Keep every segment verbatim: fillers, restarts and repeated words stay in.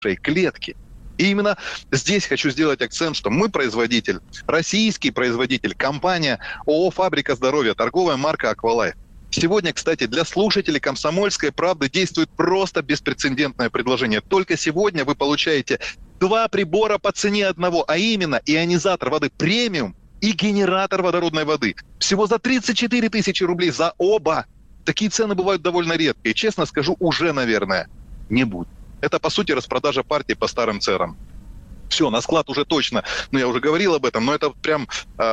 клетки. И именно здесь хочу сделать акцент, что мы производитель, российский производитель, компания ООО «Фабрика здоровья», торговая марка «Аквалайф». Сегодня, кстати, для слушателей «Комсомольской правды» действует просто беспрецедентное предложение. Только сегодня вы получаете два прибора по цене одного, а именно ионизатор воды премиум и генератор водородной воды. Всего за тридцать четыре тысячи рублей за оба. Такие цены бывают довольно редко. И, честно скажу, уже, наверное, не будет. Это, по сути, распродажа партии по старым ценам. Все, на склад уже точно, ну, я уже говорил об этом, но это прям э,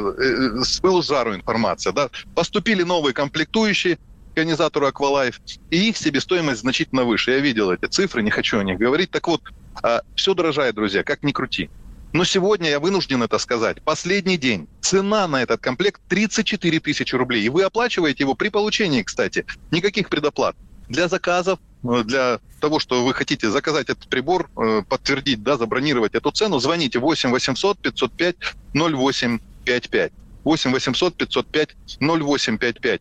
э, с пылу с жару информация, да. Поступили новые комплектующие к ионизатору «Аквалайф», и их себестоимость значительно выше. Я видел эти цифры, не хочу о них говорить. Так вот, э, все дорожает, друзья, как ни крути. Но сегодня я вынужден это сказать. Последний день. Цена на этот комплект тридцать четыре тысячи рублей. И вы оплачиваете его при получении, кстати. Никаких предоплат. Для заказов, для того, что вы хотите заказать этот прибор, подтвердить, да, забронировать эту цену, звоните восемь восемьсот пятьсот пять ноль восемь пять пять. восемь восемьсот пятьсот пять ноль восемь пять пять.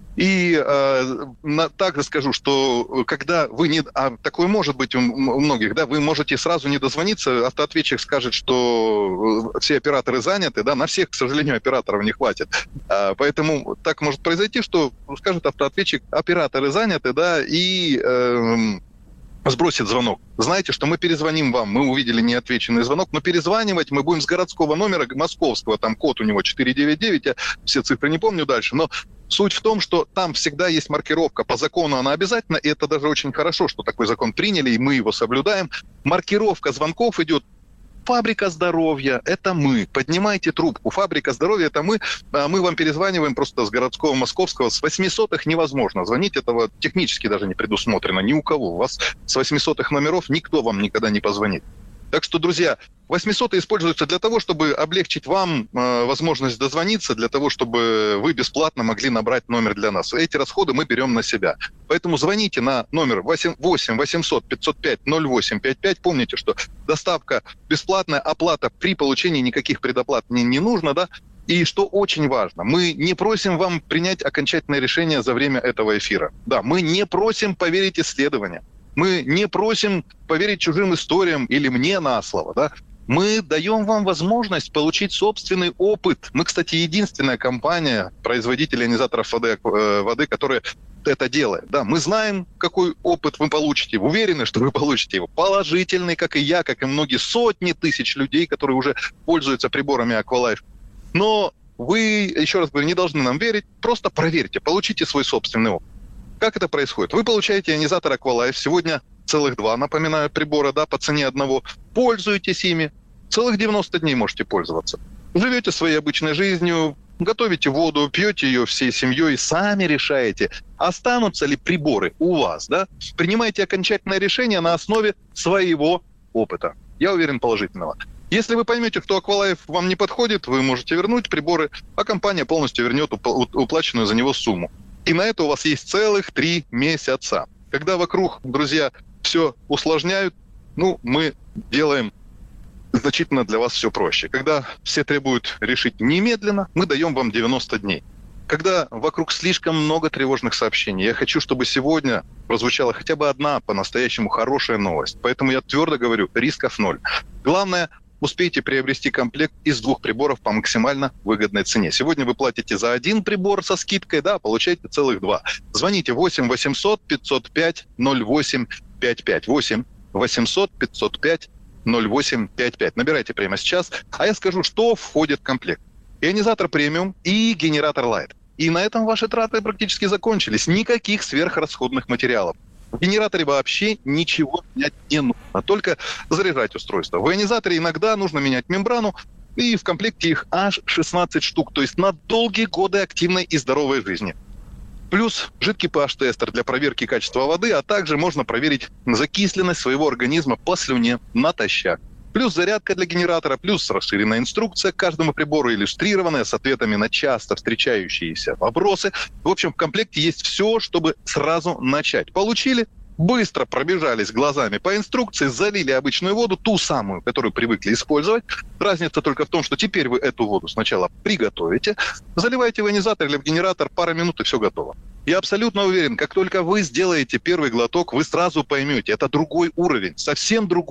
И э, на, также скажу, что когда вы не... А такое может быть у, у многих, да, вы можете сразу не дозвониться, автоответчик скажет, что все операторы заняты, да, на всех, к сожалению, операторов не хватит. А, поэтому так может произойти, что скажет автоответчик, операторы заняты, да, и... Э, сбросит звонок. Знаете, что мы перезвоним вам. Мы увидели неотвеченный звонок, но перезванивать мы будем с городского номера, московского, там код у него четыре девять девять, я все цифры не помню дальше, но суть в том, что там всегда есть маркировка. По закону она обязательна, и это даже очень хорошо, что такой закон приняли, и мы его соблюдаем. Маркировка звонков идет: «Фабрика здоровья, это мы. Поднимайте трубку. Фабрика здоровья, это мы. Мы вам перезваниваем просто с городского московского. С восьмисотых невозможно звонить. Этого технически даже не предусмотрено ни у кого. У вас с восьмисотых номеров никто вам никогда не позвонит. Так что, друзья, восьмисотые используются для того, чтобы облегчить вам э, возможность дозвониться, для того, чтобы вы бесплатно могли набрать номер для нас. Эти расходы мы берем на себя. Поэтому звоните на номер восемь восемьсот пятьсот пять ноль восемь пять пять. Помните, что доставка бесплатная, оплата при получении, никаких предоплат не, не нужно, да? И что очень важно, мы не просим вам принять окончательное решение за время этого эфира. Да, мы не просим поверить исследованиям. Мы не просим поверить чужим историям или мне на слово, да. Мы даем вам возможность получить собственный опыт. Мы, кстати, единственная компания, производитель ионизаторов воды, воды, которая это делает. Да, мы знаем, какой опыт вы получите. Уверены, что вы получите его положительный, как и я, как и многие сотни тысяч людей, которые уже пользуются приборами Аквалайф. Но вы, еще раз говорю, не должны нам верить. Просто проверьте, получите свой собственный опыт. Как это происходит? Вы получаете ионизатор Аквалайф, сегодня целых два, напоминаю, прибора, да, по цене одного. Пользуетесь ими, целых девяносто дней можете пользоваться. Живете своей обычной жизнью, готовите воду, пьете ее всей семьей, сами решаете, останутся ли приборы у вас, да? Принимайте окончательное решение на основе своего опыта. Я уверен, положительного. Если вы поймете, что Аквалайф вам не подходит, вы можете вернуть приборы, а компания полностью вернет уплаченную за него сумму. И на это у вас есть целых три месяца. Когда вокруг, друзья, все усложняют, ну, мы делаем значительно для вас все проще. Когда все требуют решить немедленно, мы даем вам девяносто дней. Когда вокруг слишком много тревожных сообщений, я хочу, чтобы сегодня прозвучала хотя бы одна по-настоящему хорошая новость. Поэтому я твердо говорю, рисков ноль. Главное, успейте приобрести комплект из двух приборов по максимально выгодной цене. Сегодня вы платите за один прибор со скидкой, да, получаете целых два. Звоните восемь восемьсот пятьсот пять ноль восемь пять пять. восемь восемьсот пятьсот пять ноль восемь пять пять. Набирайте прямо сейчас. А я скажу, что входит в комплект. Ионизатор премиум и генератор лайт. И на этом ваши траты практически закончились. Никаких сверхрасходных материалов. В генераторе вообще ничего менять не нужно, только заряжать устройство. В ионизаторе иногда нужно менять мембрану, и в комплекте их аж шестнадцать штук, то есть на долгие годы активной и здоровой жизни. Плюс жидкий pH-тестер для проверки качества воды, а также можно проверить закисленность своего организма по слюне натощак. Плюс зарядка для генератора, плюс расширенная инструкция к каждому прибору, иллюстрированная с ответами на часто встречающиеся вопросы. В общем, в комплекте есть все, чтобы сразу начать. Получили, быстро пробежались глазами по инструкции, залили обычную воду, ту самую, которую привыкли использовать. Разница только в том, что теперь вы эту воду сначала приготовите, заливаете в ионизатор или в генератор, пара минут и все готово. Я абсолютно уверен, как только вы сделаете первый глоток, вы сразу поймете, это другой уровень, совсем другой.